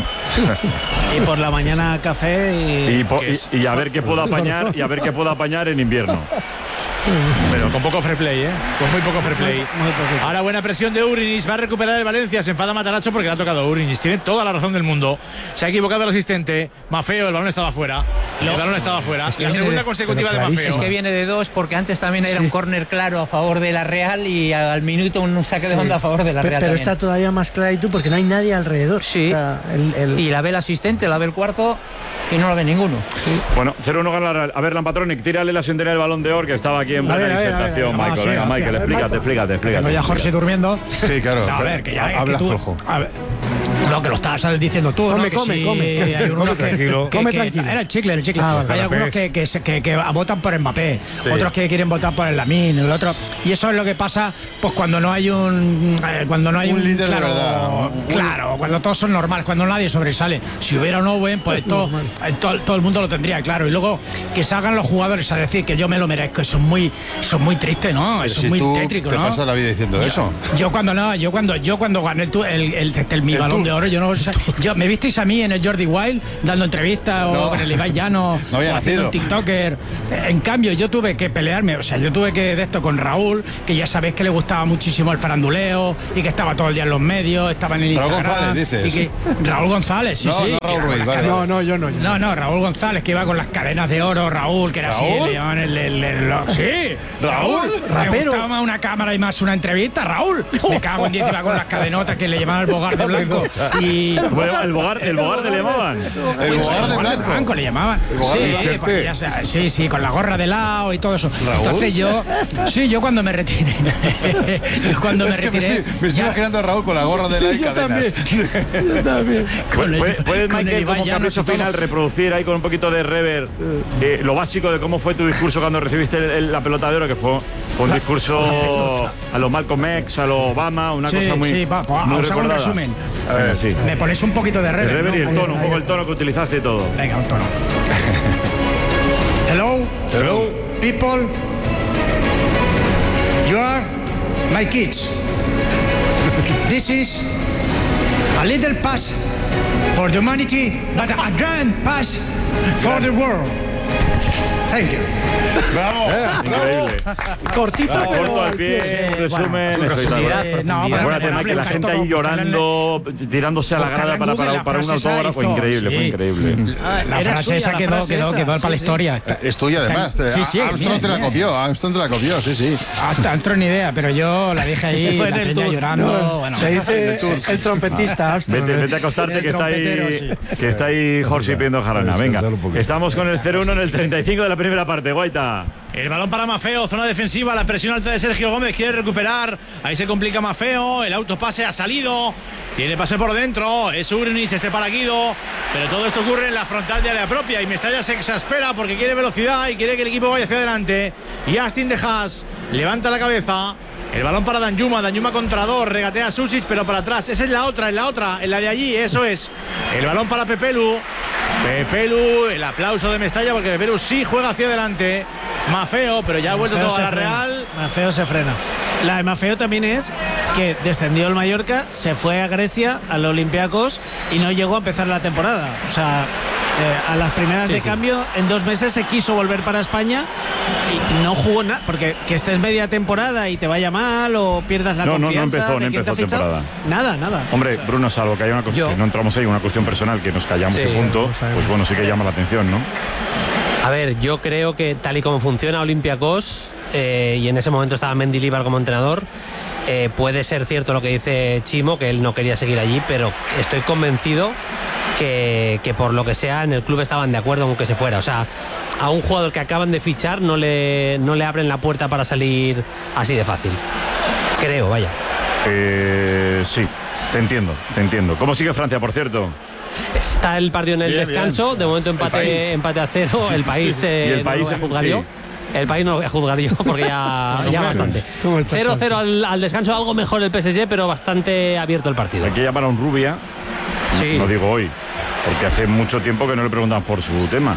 Y por la mañana café y a ver qué puedo apañar en invierno. Pero con poco free play, ¿eh? Con muy poco free play. Ahora buena presión de Urinis, va a recuperar el Valencia, se enfada Matarazzo porque le ha tocado a Urinis, tiene toda la razón del mundo. Se ha equivocado el asistente, Maffeo, el balón estaba afuera. La segunda consecutiva de Maffeo. Es que viene de dos porque antes también era un córner claro a favor de la Real y al minuto un saque de banda a favor de la Real. Pero también. está todavía más clarito porque no hay nadie alrededor. Sí. O sea, y la ve el asistente, la ve el cuarto y no la ve ninguno. Sí. Bueno, 0-1 gana la Real. A ver, Lampatronic, tírale la sentería del Balón de Oro que estaba aquí en plena disertación. Michael, venga, Michael, explícate. Tengo ya Jorge durmiendo. Sí, claro. No, a ver, que ya habla flojo. A ver. No, que lo estabas diciendo tú. Come, ¿no? come. Hay algunos tranquilo. Come tranquilo. Era el chicle. Vale, hay algunos que votan por Mbappé, otros que quieren votar por el Lamine, el otro. Y eso es lo que pasa, pues cuando no hay un líder claro, de verdad. Claro, cuando todos son normales, cuando nadie sobresale. Si hubiera un Owen, pues todo el mundo lo tendría claro. Y luego que salgan los jugadores a decir que yo me lo merezco, eso es muy triste, ¿no? Eso es muy tétrico, ¿no? ¿no? ¿Te pasas la vida diciendo eso? Yo cuando gané mi Balón de Oro, yo no, yo me visteis a mí en el Jordi Wild dando entrevistas o con el Ibai Llano no había o haciendo un TikToker. En cambio, yo tuve que pelearme, o sea, yo tuve que de esto con Raúl, que ya sabéis que le gustaba muchísimo el faranduleo y que estaba todo el día en los medios, estaba en el Instagram. Raúl González, dices. Y que, Raúl González, sí. No Raúl Ruiz, vale. No, Raúl González, que iba con las cadenas de oro, Raúl, que era así, le llamaban sí. Raúl, me gustaba más una cámara y más una entrevista, Raúl. Me cago en 10, iba con las cadenotas que le llamaban el bogar de blanco. Y bueno, el bogar le llamaban. El bogar de blanco le llamaban. Sí, con la gorra de lado y todo eso. Raúl. Entonces yo cuando me retiré, me estoy imaginando a Raúl con la gorra de lado y cadenas. Yo también. ¿Puedes, Michael, como capricho final, reproducir ahí con un poquito de reverb lo básico de cómo fue tu discurso cuando recibiste la pelota de oro, que fue un discurso a los Malcolm X, a los Obama, una cosa muy, muy os hago un resumen. A ver, sí. Me pones un poquito de reverb. El reverb y el tono, un poco el tono que utilizaste y todo. Venga, un tono. Hello, people. You are my kids. This is a little pass for the humanity, but a grand pass for the world. Thank you. ¡Bravo! Increíble. Cortito, corto al pie, resumen. Acuérdate, que la gente ahí llorando, tirándose a la grada para un autógrafo. Fue increíble. La frase esa quedó para la historia. Es tuya, además. Armstrong te la copió. Sí. Armstrong ni idea, pero yo la dije ahí, fue la en el peña tour. llorando. Bueno, se dice el trompetista Armstrong. Vete a acostarte, que está ahí Jorge pidiendo jarana. Venga, estamos con el 0-1 en el 35 de la primera parte. Guaita. El balón para Maffeo, zona defensiva, la presión alta de Sergio Gómez, quiere recuperar, ahí se complica Maffeo, el autopase ha salido, tiene pase por dentro, es Urnich, para Guido, pero todo esto ocurre en la frontal de área propia y Mestalla se exaspera porque quiere velocidad y quiere que el equipo vaya hacia adelante, y Astin de Haas levanta la cabeza. El balón para Danjuma contra dos, regatea a Susic, pero para atrás. Esa es la otra, en la de allí, eso es. El balón para Pepelu, el aplauso de Mestalla porque Pepelu sí juega hacia adelante. Maffeo, pero ya ha vuelto todo a la Real. Maffeo se frena. La de Maffeo también es que descendió el Mallorca, se fue a Grecia, al Olympiacos y no llegó a empezar la temporada. O sea, a las primeras de cambio, en 2 meses se quiso volver para España y no jugó nada, porque que estés media temporada y te vaya mal o pierdas la confianza. No empezó temporada. Nada. Hombre, Bruno, salvo que haya una cuestión, no entramos ahí, una cuestión personal que nos callamos de punto, pues bueno, sí que llama la atención, ¿no? A ver, yo creo que tal y como funciona Olympiacos, y en ese momento estaba Mendilibar como entrenador, puede ser cierto lo que dice Chimo, que él no quería seguir allí, pero estoy convencido que por lo que sea en el club estaban de acuerdo con que se fuera. O sea, a un jugador que acaban de fichar no le abren la puerta para salir así de fácil. Creo, vaya. Sí, te entiendo. ¿Cómo sigue Francia, por cierto? Está el partido en el descanso, de momento empate a 0. El país, ¿Y el país no lo voy a juzgar yo. El país no lo voy a juzgar yo porque ya bastante. 0-0 al descanso, algo mejor el PSG, pero bastante abierto el partido. Hay que llamar a un Rubia, no digo hoy, porque hace mucho tiempo que no le preguntan por su tema.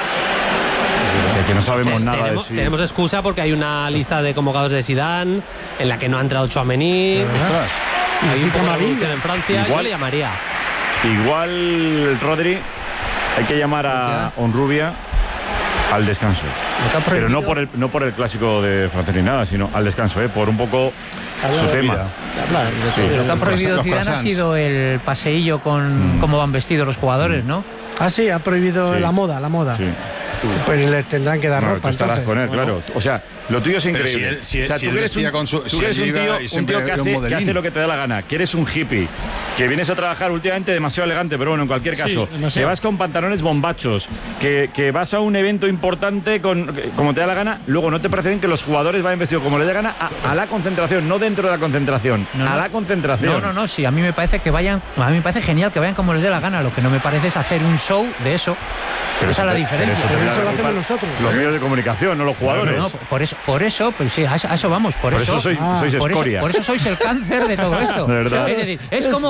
O sea, que no sabemos nada de sí. Tenemos excusa porque hay una lista de convocados de Zidane en la que no ha entrado Tchouaméni. Hay un poco de revolución en Francia. Yo le llamaría. Igual, Rodri, hay que llamar a Onrubia al descanso. Pero no por el clásico de Francia ni nada, sino al descanso, por un poco su tema. Lo que ha prohibido Zidane ha sido el paseillo con cómo van vestidos los jugadores, ¿no? Ah, sí, ha prohibido la moda. Sí. Pues les tendrán que dar No, ropa. tú estarás entonces. con él, claro. O sea, lo tuyo es Pero increíble. si él- o sea, si tú él eres vestía con su- tú si eres él un iba tío, y un tío siempre que era un hace modelín. lo que te da la gana, que eres un hippie, que vienes a trabajar últimamente demasiado elegante, pero bueno, en cualquier caso, que vas con pantalones bombachos, que vas a un evento importante como te da la gana, luego no te parece bien que los jugadores vayan vestidos como les dé gana a la concentración, no dentro de la concentración, a la concentración. No, sí, a mí me parece me parece genial que vayan como les dé la gana. Lo que no me parece es hacer un show de eso. Pero esa es la diferencia. Pero eso lo hacemos nosotros. Los medios de comunicación, no los jugadores. No, por eso, pues sí, a eso vamos. Por eso sois escoria. por eso sois el cáncer de todo esto. De verdad. Es decir, es como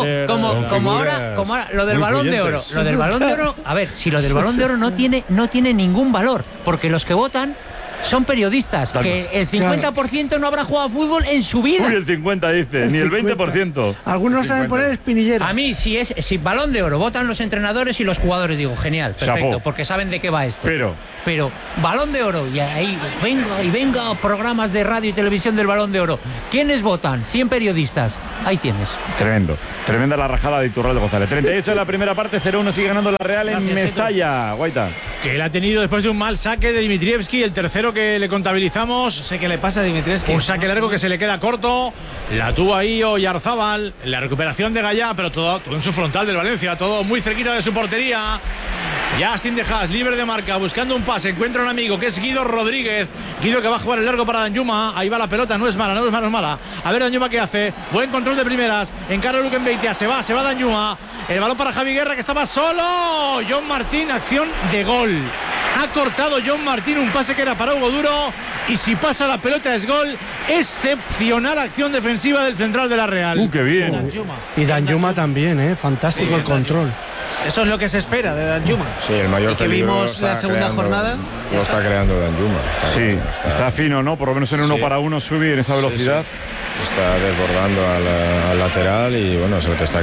ahora lo del muy Balón de Oro. influyentes. Lo del Balón de Oro, a ver, si lo del Balón de Oro no tiene ningún valor, porque los que votan son periodistas, que el 50% no habrá jugado a fútbol en su vida. Uy, el 50 dice, ni el 20%. Algunos saben poner espinillera. A mí, si Balón de Oro votan los entrenadores y los jugadores, digo, genial, perfecto, Chapó. porque saben de qué va esto. Pero Balón de Oro, y ahí venga programas de radio y televisión del Balón de Oro. ¿Quiénes votan? 100 periodistas. Ahí tienes. Tremendo. Tremenda la rajada de Iturralde González. 38 en la primera parte, 0-1 sigue ganando la Real en Mestalla. Guaita. Que él ha tenido después de un mal saque de Dimitrievski, el tercero que le contabilizamos. No sé qué le pasa a Dimitrievski. Un saque largo que se le queda corto. La tuvo ahí Oyarzábal. La recuperación de Gallá, pero todo en su frontal del Valencia. Todo muy cerquita de su portería. Justin de Haas, libre de marca, buscando un pase. Encuentra un amigo que es Guido Rodríguez. Guido que va a jugar el largo para Danjuma. Ahí va la pelota, no es mala. A ver Danjuma qué hace. Buen control de primeras. Encara Luquen Beitia. Se va Danjuma. El balón para Javi Guerra que estaba solo. John Martín, acción de gol. Ha cortado John Martín un pase que era para Hugo Duro. Y si pasa la pelota es gol. Excepcional acción defensiva del central de la Real. ¡Qué bien! Y Danjuma también, fantástico el control. Eso es lo que se espera de Danjuma. Sí, el mayor y que peligro vimos la segunda jornada. Lo está creando Danjuma. Sí, está fino, ¿no? Por lo menos en uno para uno subir en esa velocidad. Está desbordando al lateral y bueno, es el que está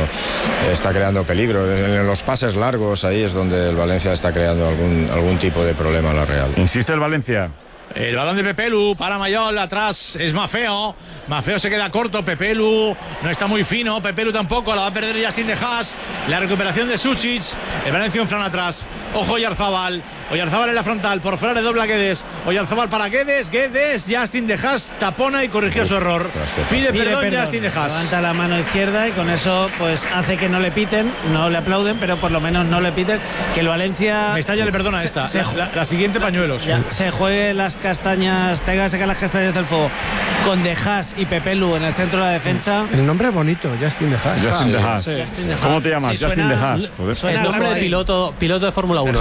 creando peligro. En los pases largos ahí es donde el Valencia está creando algún tipo de problema a la Real. Insiste el Valencia. El balón de Pepelu para Mayol, atrás es Mafeo. Mafeo se queda corto, Pepelu no está muy fino, Pepelu tampoco, la va a perder Justin de Haas. La recuperación de Sucic, el Valencia un flan atrás. Ojo Oyarzábal en la frontal, por fuera le dobla a Guedes. Oyarzábal para Guedes, Justin de Haas tapona y corrigió su error. Pide perdón Justin de Haas. Levanta la mano izquierda y con eso pues hace que no le piten, no le aplauden, pero por lo menos no le piten. Que el Valencia... Mestalla le perdona esta, la siguiente pañuelos. Se juegue las castañas, tenga que sacar las castañas del fuego con De Haas y Pepelu en el centro de la defensa. El nombre es bonito, Justin de Haas. Justin de Haas. ¿Cómo te llamas? Sí, Justin de Haas. El nombre de piloto de Fórmula 1.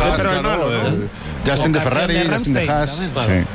Justin de Ferrari, Justin de Haas.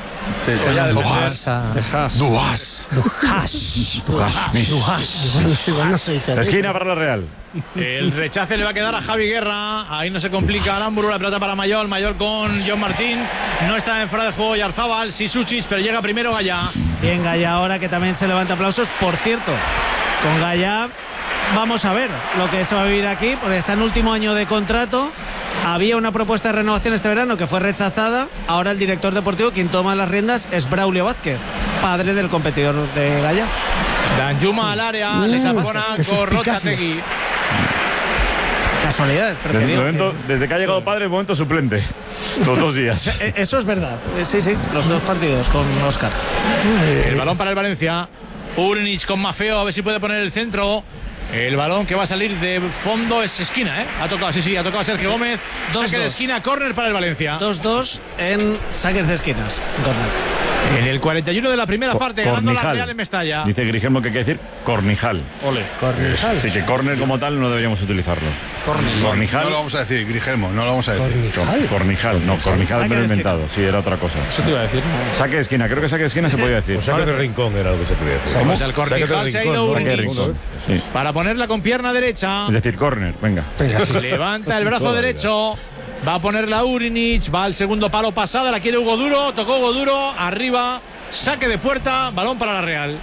Esquina para la Real. El rechace le va a quedar a Javi Guerra. Ahí no se complica Aramburu. La pelota para Mayol con John Martín. No está en fuera de juego Oyarzábal, sí Sucic, pero llega primero Gallá. Bien Gallá ahora que también se levanta aplausos. Por cierto, con Gallá vamos a ver lo que se va a vivir aquí, porque está en último año de contrato. Había una propuesta de renovación este verano que fue rechazada. Ahora el director deportivo, quien toma las riendas, es Braulio Vázquez, padre del competidor de Gallá. Danjuma al área, le zapona con Rochategui. Casualidades, pero desde que ha llegado padre, el momento suplente. Los 2 días. Eso es verdad. Sí, los 2 partidos con Óscar. El balón para el Valencia. Urnic con Mafeo, a ver si puede poner el centro. El balón que va a salir de fondo es esquina, ¿eh? Ha tocado Sergio Gómez. Saque de esquina, córner para el Valencia. 2-2 en saques de esquinas. En el 41 de la primera parte, ganando la Real en Mestalla. Dice Grigelmo que hay que decir Cornijal. Ole. Cornijal. Sí, que córner como tal no deberíamos utilizarlo. Cornijal. No lo vamos a decir, Grigelmo, no lo vamos a decir. Cornijal, no, Cornijal me lo he inventado. Sí, era otra cosa. Eso te iba a decir. Saque de esquina, creo que saque de esquina se podía decir. Pues saque de rincón era lo que se podía decir. ¿Cómo? El Cornijal se ha ido Urnic. Sí. Para ponerla con pierna derecha. Es decir, córner, venga. Levanta el brazo derecho. Va a ponerla Urnic. Va al segundo palo pasada. La quiere Hugo Duro. Tocó Hugo Duro. Arriba. Saque de puerta. Balón para la Real.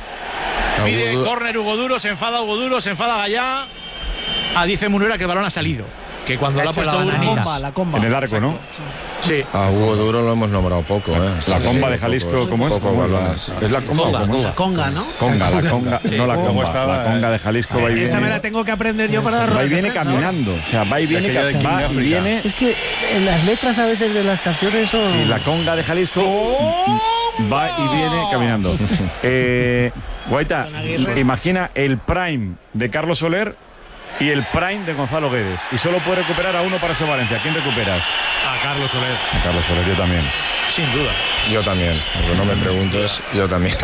Pide córner Hugo Duro. Se enfada Hugo Duro. Se enfada Gallá. Dice Munuera que el balón ha salido. que cuando lo ha puesto la comba. En el arco, ¿no? Sí. A Hugo Duro lo hemos nombrado poco, ¿eh? La comba de Jalisco, ¿cómo es? Es la comba. La conga, ¿no? Conga, la conga, no la comba. La conga de Jalisco va y viene. Esa me la tengo que aprender yo para dar va y viene caminando. O sea, va y viene, va y viene. Es que en las letras a veces de las canciones son... Sí, la conga de Jalisco va y viene caminando. Guaita, imagina el prime de Carlos Soler y el prime de Gonzalo Guedes. Y solo puede recuperar a uno para ese Valencia. ¿A quién recuperas? A Carlos Soler. A Carlos Soler, yo también. Sin duda. Yo también, porque no me preguntes, yo también.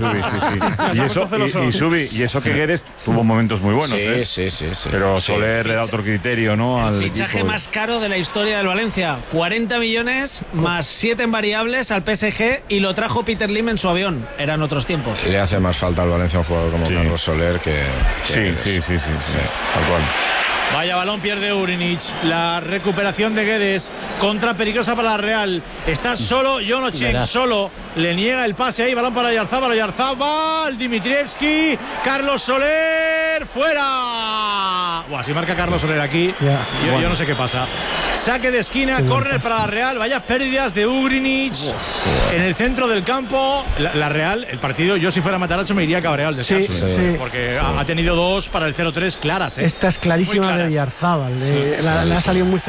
Y eso que Guedes tuvo momentos muy buenos. Sí. Pero Soler le da otro criterio, ¿no? El fichaje más caro de la historia del Valencia. 40 millones más 7 en variables al PSG y lo trajo Peter Lim en su avión. Eran otros tiempos. Le hace más falta al Valencia un jugador como Carlos Soler que sí, tal cual. Vaya balón pierde Urinic. La recuperación de Guedes. Contra peligrosa para la Real. Está solo Jonocek. Solo. Le niega el pase ahí. Balón para Oyarzábal. Oyarzábal. Dimitrievski. Carlos Soler. Fuera. Buah, si marca Carlos Soler aquí. Yo no sé qué pasa. Saque de esquina. Córner para la Real. Vaya pérdidas de Urinic. En el centro del campo. La Real. El partido. Yo si fuera Matarazzo me iría cabreado al descanso. Porque ha tenido dos para el 0-3 claras. Esta es clarísima de Oyarzábal. Le ha salido muy